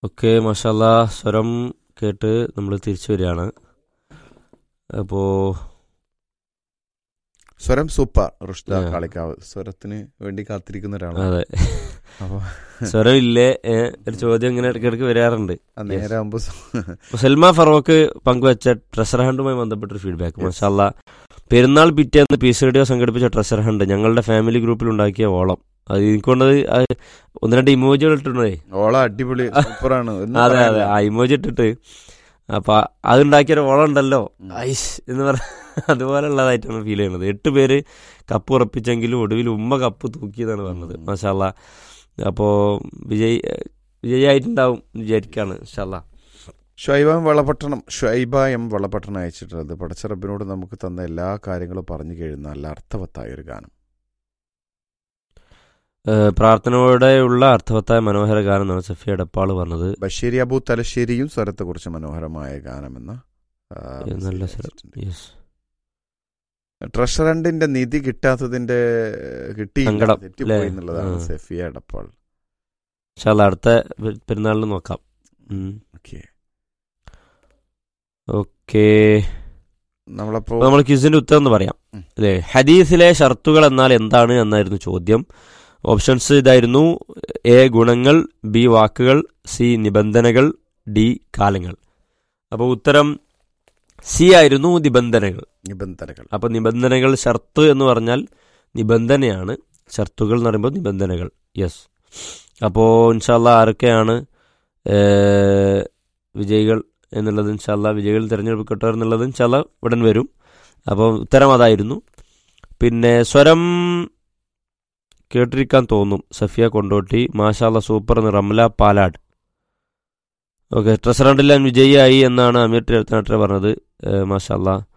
Okay മാഷാല്ലാ, സ്വരം കേട്ട് നമ്മൾ തിരിച്ചു വരികയാണ്. അപ്പോൾ സ്വരം സൂപ്പർ. റുഷ്ദ കാളിക്കാവ് സ്വരത്തിന് വേണ്ടി കാത്തിരിക്കുന്ന ഒരാളാണ്. അതെ, അപ്പൊ സ്വരം ഇല്ലേ ഒരു ചോദ്യം ഇങ്ങനെ ഇടയ്ക്കിടയ്ക്ക് വരാറുണ്ട്. നേരാകുമ്പോ സൽമാ ഫറൂഖ് പങ്കുവച്ച ട്രഷർ ഹണ്ടുമായി ബന്ധപ്പെട്ടൊരു ഫീഡ്ബാക്ക്. മാഷാല്ലാ, പെരുന്നാൾ പിറ്റേന്ന് പീസ് റേഡിയോ സംഘടിപ്പിച്ച ട്രഷർ ഹണ്ട് ഞങ്ങളുടെ ഫാമിലി ഗ്രൂപ്പിൽ ഉണ്ടാക്കിയ ഓളം. അത് എനിക്കൊണ്ടത് ഒന്ന് രണ്ട് ഇമോജികൾ ഇട്ടിട്ടുണ്ടേ. ഓളം അടിപൊളി സൂപ്പറാണ്. അതെ അതെ, ആ ഇമോജി ഇട്ടിട്ട് അപ്പൊ അതുണ്ടാക്കിയൊരു ഓളം ഉണ്ടല്ലോ ഐസ് എന്ന് പറഞ്ഞ അതുപോലെയുള്ളതായിട്ടാണ് ഫീൽ ചെയ്യുന്നത്. 8 പേര് കപ്പ് ഉറപ്പിച്ചെങ്കിലും ഒടുവിൽ ഉമ്മ കപ്പ് തൂക്കിയതാണ് പറഞ്ഞത്. മാഷാല്ലാ, അപ്പോ വിജയായിട്ടുണ്ടാവും വിചാരിക്കാണ് ഇൻഷാല്ലാ. ഷൈബ എം വളപട്ടണം അയച്ചിട്ടുള്ളത് പടച്ചറബിനോട് നമുക്ക് തന്ന എല്ലാ കാര്യങ്ങളും പറഞ്ഞു കഴിയുന്ന നല്ല അർത്ഥവത്തായ ഒരു ഗാനം. പ്രാർത്ഥനയോടെയുള്ള അർത്ഥവത്തായ മനോഹര ഗാനം എന്നാണ് സഫിയ എടപ്പാൾ പറഞ്ഞത്. ബഷീരി അബു തലശ്ശേരിയും സ്വരത്തെക്കുറിച്ച് മനോഹരമായ ഗാനമെന്ന നല്ല ട്രഷർ ഹണ്ടിന്റെ നിധി കിട്ടാത്തതിന്റെ തെറ്റിപ്പോയി എന്നുള്ളതാണ് സഫിയ എടപ്പാൾ. ഇൻഷാല്ലാ അടുത്ത പെരുന്നാളിന് നോക്കാം. ഓക്കെ, നമ്മൾ ക്വിസിന്റെ ഉത്തരം എന്ന് പറയാം അല്ലേ. ഹദീസിലെ ഷർത്തുകൾ എന്നാൽ എന്താണ് എന്നായിരുന്നു ചോദ്യം. ഓപ്ഷൻസ് ഇതായിരുന്നു: എ ഗുണങ്ങൾ, ബി വാക്കുകൾ, സി നിബന്ധനകൾ, ഡി കാലങ്ങൾ. അപ്പോൾ ഉത്തരം സി ആയിരുന്നു, നിബന്ധനകൾ. അപ്പോൾ നിബന്ധനകൾ, ഷർത്ത് എന്ന് പറഞ്ഞാൽ നിബന്ധനയാണ്, ഷർത്തുകൾ എന്ന് പറയുമ്പോൾ നിബന്ധനകൾ. യെസ്. അപ്പോൾ ഇൻഷാല്ലാ ആരൊക്കെയാണ് വിജയികൾ എന്നുള്ളത്, ഇൻഷാല്ലാ വിജയികൾ തിരഞ്ഞെടുക്കപ്പെട്ടവർ എന്നുള്ളത് ഇൻഷാല്ലാ ഉടൻ വരും. അപ്പോൾ ഉത്തരം അതായിരുന്നു. പിന്നെ സ്വരം കേട്ടിരിക്കാൻ തോന്നും സഫിയ കൊണ്ടോട്ടി. മാഷാല്ലാ സൂപ്പർ എന്ന് റംല പാലാട്. ഓക്കെ, ട്രഷർ ഹണ്ടിൽ ഞാൻ വിജയിയായി എന്നാണ് അമീർ നാട്ടർ പറഞ്ഞത്. മാഷാല്ലാ